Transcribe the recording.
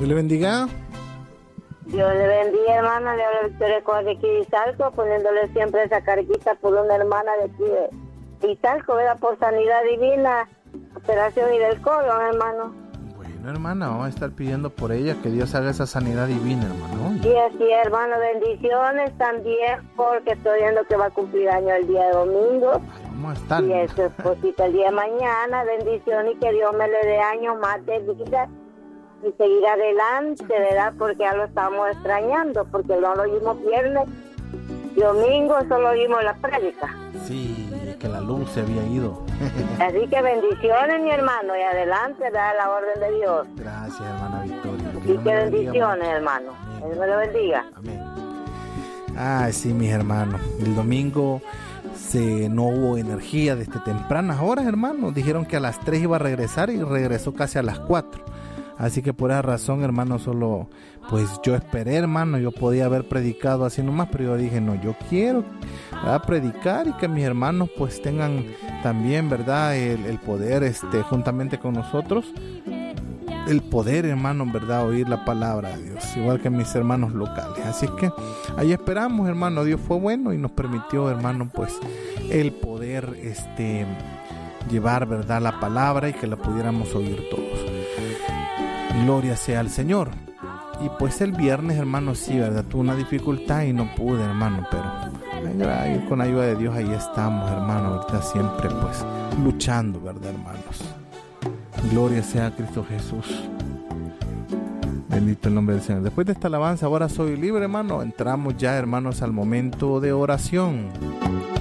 Dios le bendiga. Dios le bendiga, hermana. Le habla Victoria Escobar de aquí de Izalco, poniéndole siempre esa carguita por una hermana de aquí de Izalco, ¿verdad? Por sanidad divina, operación y del colon, hermano. Bueno, hermana, vamos a estar pidiendo por ella que Dios haga esa sanidad divina, hermano. Y así, hermano, bendiciones también, porque estoy viendo que va a cumplir año el día de domingo. Ay, vamos a estar. Y su esposita el día de mañana. Bendiciones y que Dios me le dé años más de vida y seguir adelante, ¿verdad? Porque ya lo estamos extrañando, porque no lo oímos viernes y domingo, solo oímos la prédica. Sí, que la luz se había ido. Así que bendiciones, mi hermano, y adelante, da la orden de Dios. Gracias, hermana Victoria. Y que bendiciones, hermano. Dios me lo bendiga. Amén. Ay, sí, mis hermanos. El domingo no hubo energía desde tempranas horas, hermano. Dijeron que a las 3 iba a regresar y regresó casi a las 4. Así que por esa razón, hermano, solo pues yo esperé, hermano. Yo podía haber predicado así nomás, pero yo dije, no, yo quiero predicar y que mis hermanos pues tengan también, ¿verdad? El poder, juntamente con nosotros, el poder, hermano, ¿verdad? Oír la palabra de Dios, igual que mis hermanos locales. Así que ahí esperamos, hermano. Dios fue bueno y nos permitió, hermano, pues el poder llevar, ¿verdad?, la palabra y que la pudiéramos oír todos. Gloria sea al Señor. Y pues el viernes, hermano, sí, ¿verdad? Tuve una dificultad y no pude, hermano, pero con la ayuda de Dios ahí estamos, hermano, ¿verdad? Siempre pues luchando, ¿verdad, hermanos? Gloria sea a Cristo Jesús. Bendito el nombre del Señor. Después de esta alabanza, ahora soy libre, hermano. Entramos ya, hermanos, al momento de oración.